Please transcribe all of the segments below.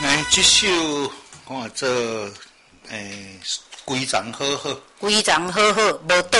这首看做规章好好， 规章好好，无倒，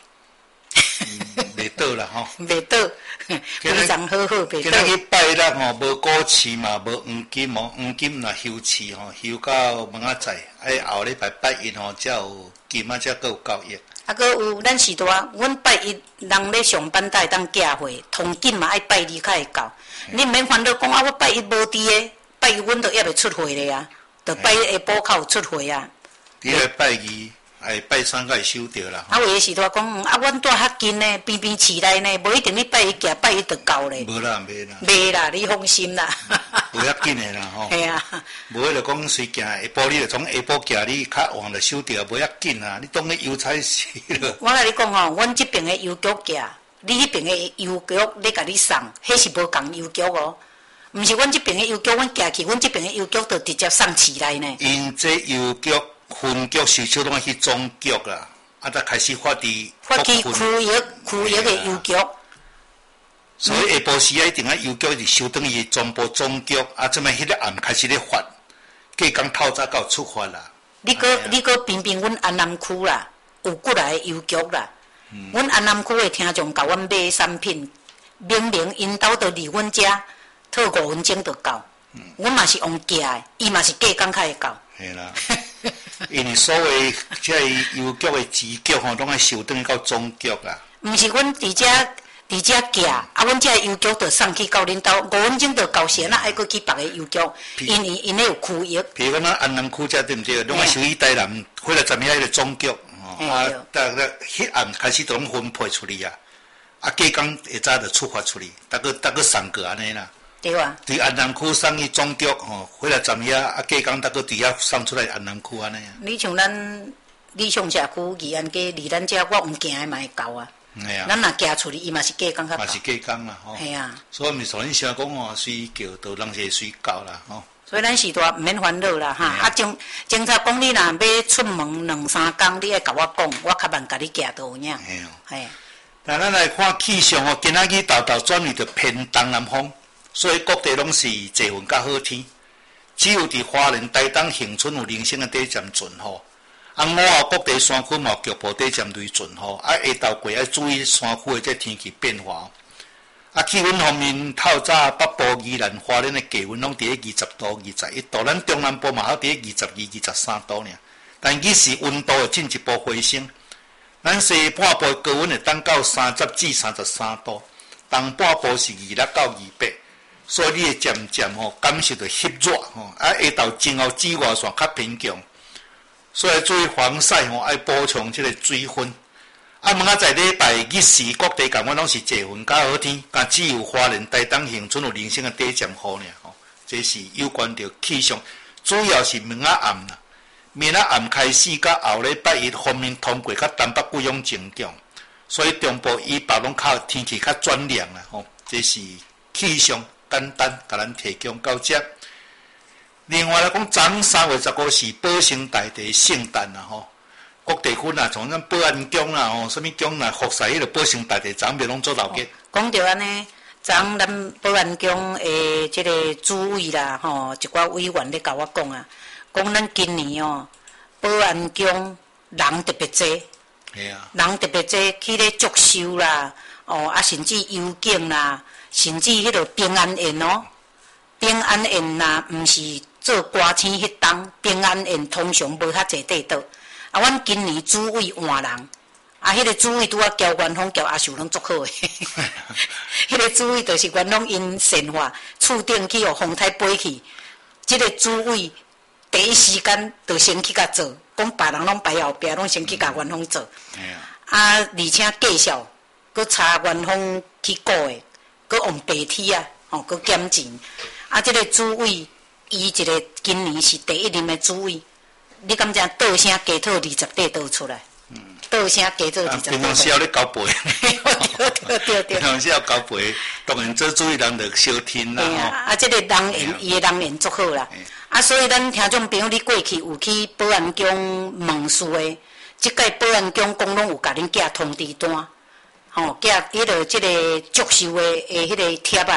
袂倒啦吼， 袂倒，规章好好，袂倒。 今仔日拜六吼，无古市嘛，无黄金哦，黄金若休市吼，休到明仔载，后礼拜拜一吼，才有金啊，才佫有交易。 啊，佫有咱时代，阮拜一人咧上班才会当寄货，通紧嘛爱拜二才会到。你毋免烦恼讲啊，我拜一无伫诶，拜一阮都还袂出货咧啊，就拜一下晡较有出货啊。 你来拜二，拜三才会收着啦。 啊，有诶时代讲，啊，阮住较近呢，边边市内呢，无一定你拜一寄，拜一就到咧。 无啦，袂啦。 袂啦，你放心啦。 无要紧诶啦吼。 系啊。 无迄就讲随行下晡，你就从下晡寄你较晚就收着，无要紧啊。你当咧邮差是了。 我甲你讲吼，阮这边诶邮局寄，你迄边诶邮局咧甲你送，迄是无共邮局哦。毋是阮这边诶邮局，阮寄去，阮这边诶邮局就直接送市内呢。 因这邮局分局收收拢去总局啦，才开始发去区域诶邮局。 所以下晡时一定邮局是收等于全部总局，这摆迄个暗开始咧发，计讲透早到出发啦。 你搁偏偏阮安南区啦，有过来邮局啦。阮安南区诶听众甲阮买产品，明明因兜就离阮遮套5分钟就到。阮嘛是用寄诶，伊嘛是隔工才会到。 嘿啦，因为所谓即邮局诶支局吼，拢爱收等于到总局啦。 毋是阮伫遮寄，啊，阮遮邮局就送去到恁兜5分钟就到时，那爱搁去别个邮局，因咧有区域。 譬如讲咱安南区遮对毋对？拢爱收去台南，回来10遐个总局，迄暗开始都拢分配出去啊。啊，隔工下早就出发出去，大个送过安尼啦。 对啊。 伫安南区送去总局吼，回来10遐，啊，隔工大个伫遐送出来安南区安尼啊。 你像咱理想社区宜安街，离咱遮我用行诶嘛会到啊。 系啊。 咱若寄出去，伊嘛是隔工较到。 嘛是隔工啦吼。 系啊。 所以咪所以想讲吼，随叫就人是随到啦吼。 所以咱时代毋免烦恼啦哈。啊，警察讲你若要出门2-3工，你爱甲我讲，我较慢甲你寄倒影。 系哦。 系。 那咱来看气象哦，今仔日豆转为着偏东南风，所以各地拢是侪云较好天。只有伫花莲、台东、恒春有零星的短暂阵雨。啊，午后各地山区嘛有局部短暂雷阵雨，啊，下昼过要注意山区的这天气变化。啊，气温方面，透早北部、宜兰、花莲的低温拢伫咧20度、21度，咱中南部嘛还伫咧22、23度尔。但日时温度会进一步回升。咱西半部高温会降到30至33度，东半部是26到28，所以你会渐渐感受到翕热啊，下昼前后紫外线较偏强，所以注意防晒爱补充这个水分。啊，明仔载礼拜日时各地共阮拢是侪云较好天，但只有花莲、台东、恒春有零星的短暂雨尔这是有关着气象，主要是明仔暗啦。明仔暗开始，到后礼拜一方面通过较东北季风增强，所以中部以北拢较天气较转凉啦这是气象简单，甲咱提供到这。另外来讲，昨3月15是保生大帝圣诞啦各地区啊，从咱保安宫啦什么宫啦，服侍迄个保生大帝，昨暝拢做头家。 讲着安尼，昨咱保安宫诶，即个主委啦一寡委员咧甲我讲啊。讲咱今年保安宫人特别多，人特别多去咧祝寿啦，啊甚至游景啦，甚至迄个平安宴平安宴啦，毋是做歌星迄档，平安宴通常无较济地道。啊，阮今年主委换人，啊，迄个主委拄啊交元丰交阿秀拢足好诶，迄个主委就是元丰因善化厝顶去互风台飞去，即个主委。第一时间就先去甲做，讲别人拢排后壁，拢先去甲元丰做。而且介绍，佮查元丰去顾的，佮用白梯啊，佮减钱。啊，这个主委，伊一个今年是第1任的主委，你敢知倒声加套20块倒出来？倒声加套20块。 平常时要咧交赔。 对。 平常时要交赔，当然做主委人就小听啦。 啊，这个人缘，伊的人缘足好啦。啊，所以咱听众朋友，你过去有去保安宫问事的，即届保安宫讲拢有甲恁寄通知单，寄迄个即个祝寿的迄个贴啊啦，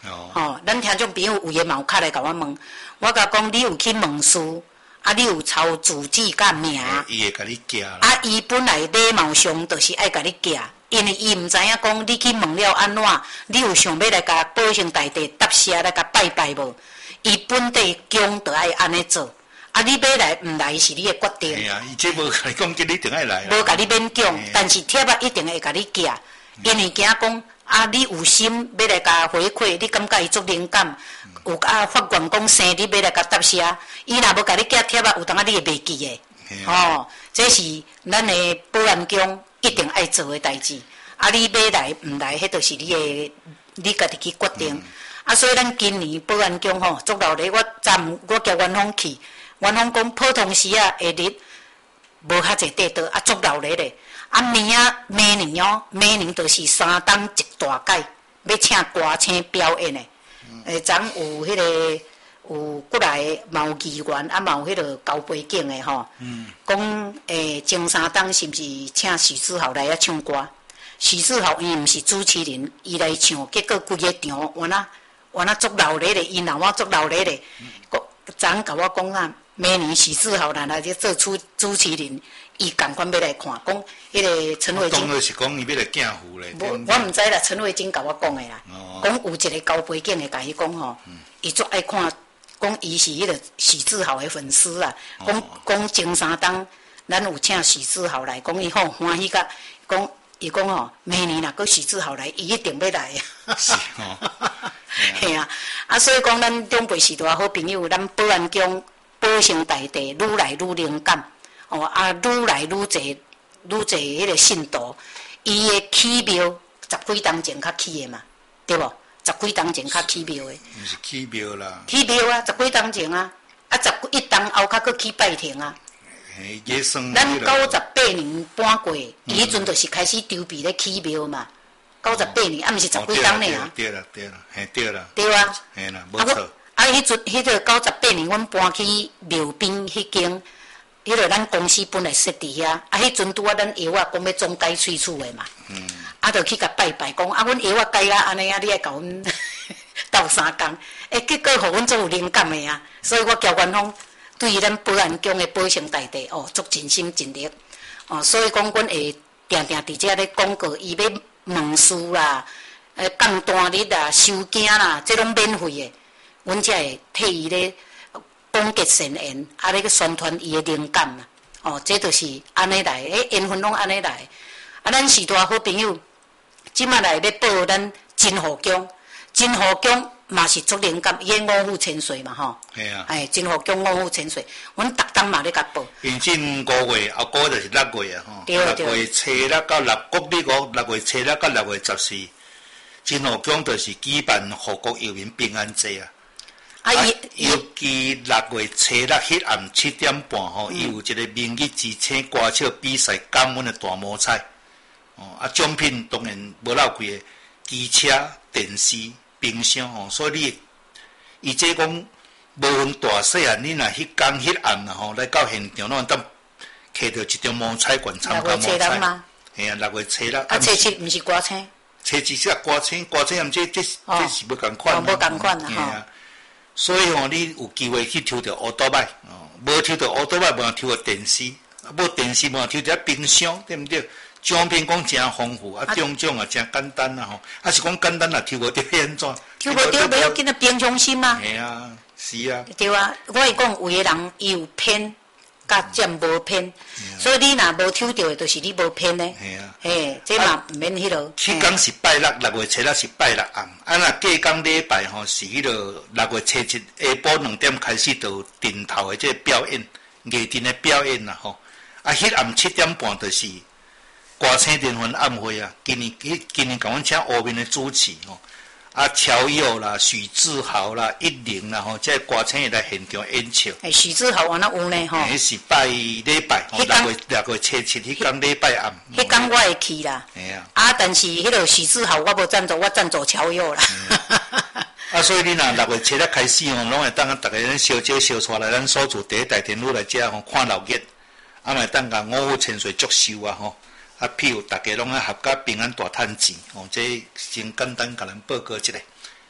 咱听众朋友有诶嘛有敲来甲我问，我甲讲你有去问书，啊，你有抄字迹甲名， 伊会甲你寄啦。 啊，伊本来礼貌上就是爱甲你寄，因为伊毋知影讲你去问了安怎，你有想要来甲保生大帝答谢来甲拜拜无？伊本地宫就爱安尼做。啊！你要来毋来是你诶决定。 系啊，伊这无甲你讲，你一定爱来。 无甲你勉强，但是贴啊一定会甲你寄，因为惊讲啊，你有心要来甲回馈，你感觉伊足灵感，有啊发愿讲生日要来甲答谢，伊若无甲你寄贴啊，有当啊你会袂记诶。这是咱诶保安宫一定爱做诶代志。啊，你要来毋来，迄就是你诶，你家己去决定。啊，所以咱今年保安宫吼，足闹咧，我叫元芳去。元芳讲普通时啊，下日无较济地道，啊足闹热咧。啊明年哦，明年就是3档一大改，要请歌星表演诶。昨有迄个有过来嘛有议员，啊嘛有迄个高背景诶吼。讲前3档是毋是请许志豪来遐唱歌？许志豪伊毋是主持人，伊来唱，结果规个场原啊足闹热咧，因老母足闹热咧。昨甲我讲啊。明年许志豪来做主持人，伊共款要来看，讲迄个陈慧金。 当然是讲伊要来敬父咧。 我毋知啦，陈慧金甲我讲诶啦，讲有一个高背景诶，甲伊讲吼，伊足爱看，讲伊是迄个许志豪诶粉丝啦，讲前3档咱有请许志豪来，讲伊好欢喜甲，讲伊讲吼，明年若搁许志豪来，伊一定要来。 是吼。 系啊，啊所以讲咱中辈时代好朋友，咱保安宫。保生大帝愈来愈灵感，愈来愈侪迄个信徒，伊的起庙10几档前较起的嘛，对无？10几档前较起庙的。 毋是起庙啦。 起庙啊，10几档前啊，11档后较佫起拜亭啊。 耶算。 咱98年搬过，迄阵就是开始筹备咧起庙嘛。98年啊，毋是10几档呢啊。 对啦，对啦。 对啊。 嘿啦，无错。 迄阵迄个98年，阮搬去庙边迄间，迄个咱公司本来设伫遐，啊，迄阵拄啊，咱药啊讲要总改喙齿的嘛，啊，就去甲拜拜，讲啊，阮药啊改啊安尼啊，你爱甲阮斗3工，结果互阮足有灵感的啊，所以我交元芳对于咱保安宫的保生大帝足尽心尽力，所以讲阮会定定伫遮咧广告，伊要问事啦，降单日啦，收件啦，这拢免费的。阮才会替伊咧广结善缘，啊，咧去宣传伊诶灵感嘛。这就是安尼来，缘分拢安尼来。啊，咱时代好朋友，即马来要报咱真和宫，真和宫嘛是足灵感，伊个五虎千岁嘛吼。 系啊。 真和宫五虎千岁，阮逐档嘛咧甲报。 迎进5月，后个就是6月啊吼。 对。 6月初6到国历6月初6到6月14，真和宫就是举办护国佑民平安节啊。尤其6月初6迄暗7点半吼，伊有一个明日之星歌唱比赛感恩的大舞彩。奖品当然无漏贵个机车、电视、冰箱吼，所以伊这讲无分大细啊，你若迄天迄暗吼来到现场，咱当摕到一张舞彩券参加舞彩。 6月初6吗？ 嘿啊，6月初6。 初7毋是歌星？ 初7是歌星，歌星这是无共款。 无共款啊吼。 所以吼，你有机会去抽到乌多摆，无抽到乌多摆，无人抽到电视，无电视无人抽到冰箱，对毋对？奖品讲真丰富，啊，中奖啊真简单啊吼，啊是讲简单啊，抽无到安怎？ 抽无到袂要紧啊，平常心啊。 系啊，是啊。 对啊，我会讲有个人伊有偏，甲占无偏，所以你若无抽到的，就是你无偏呢。 系啊。 嘿，这嘛毋免迄落。 迄天是拜6月初6是拜6暗，啊若隔工礼拜吼是迄落6月初7下晡2点开始就顶头的这表演，艺人的表演啦吼。啊，迄暗7点半就是歌星联欢晚会啊。今年甲阮请乌面的主持吼。啊，乔佑啦、许志豪啦、10啦吼，这歌星会来现场演唱。 许志豪安那有呢吼？ 迄是拜礼拜，6月初7，迄天礼拜暗。 迄天我会去啦。 系啊。 啊，但是迄个许志豪我无赞助，我赞助乔佑啦。 啊，所以你若6月初6开始吼，拢会当啊，逐个咱小姐小出来，咱所住第一大天路来遮吼看闹热，啊，嘛当甲五虎千岁祝寿啊吼。啊，譬如大家拢爱合家平安大趁钱，这先简单甲咱报告一下。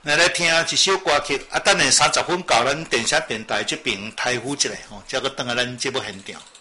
来听一首歌曲，等下30分到咱电视电台这边台呼一下，才搁转来咱节目现场。